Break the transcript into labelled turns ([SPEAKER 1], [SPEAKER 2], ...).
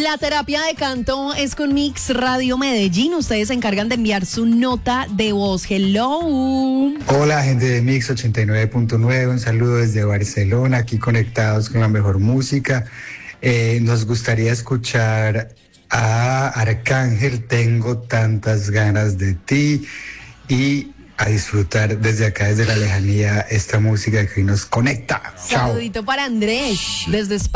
[SPEAKER 1] La terapia de canto es con Mix Radio Medellín. Ustedes se encargan de enviar su nota de voz. Hello.
[SPEAKER 2] Hola, gente de Mix 89.9. Un saludo desde Barcelona, aquí conectados con la mejor música. Nos gustaría escuchar a Arcángel, Tengo tantas ganas de ti, y a disfrutar desde acá, desde la lejanía, esta música que hoy nos conecta. Chao.
[SPEAKER 1] Saludito para Andrés desde España.